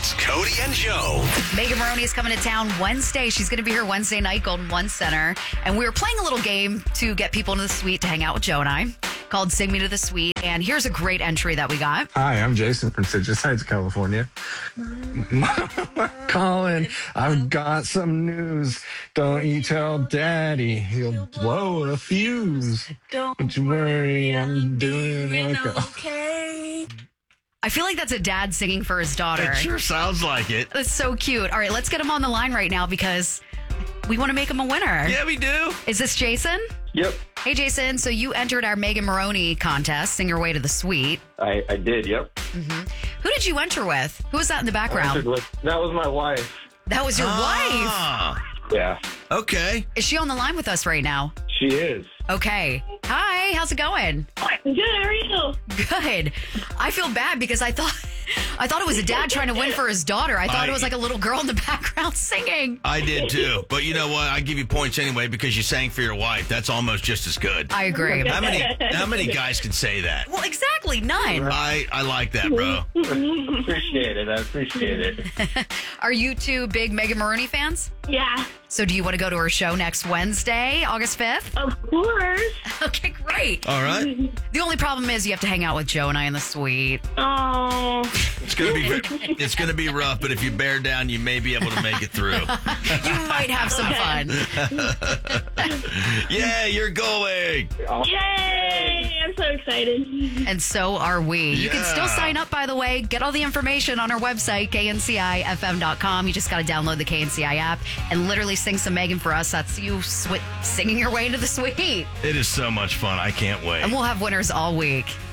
It's Cody and Joe. Megan Maroney is coming to town Wednesday. She's going to be here Wednesday night, Golden One Center. And we were playing a little game to get people into the suite to hang out with Joe and I called Sing Me to the Suite. And here's a great entry that we got. Hi, I'm Jason from Citrus Heights, California. Colin, I've got some news. Don't you tell Daddy, he'll blow a fuse. Don't you worry, I'm doing okay. I feel like that's a dad singing for his daughter. It sure sounds like it. That's so cute. All right, let's get him on the line right now because we want to make him a winner. Yeah, we do. Is this Jason? Yep, Hey, Jason. So you entered our Megan Maroney contest, Sing Your Way to the Suite. I did, yep. Who did you enter with? Who was that in the background? That was my wife. That was your wife. Ah, Yeah, okay. Is she on the line with us right now? she is. Okay. Hi, how's it going? Good, how are you? Good. I feel bad because I thought it was a dad trying to win for his daughter. I thought it was like a little girl in the background singing. I did too. But you know what? I give you points anyway because you sang for your wife. That's almost just as good. I agree. How many guys can say that? Well, exactly. None. I like that, bro. Appreciate it. I appreciate it. Are you two big Megan Maroney fans? Yeah, So do you want to go to her show next Wednesday, August 5th? of course. Okay, great. All right. The only problem is you have to hang out with Joe and I in the suite. Oh, It's gonna be rough, but if you bear down, you may be able to make it through. You might have some fun. Yeah, you're going. yay! I'm so excited. And so are we. You can still Yeah. sign up, by the way. Get all the information on our website, kncifm.com. You just got to download the KNCI app and literally sing some Megan for us. That's you singing your way into the suite. It is so much fun. I can't wait. And we'll have winners all week.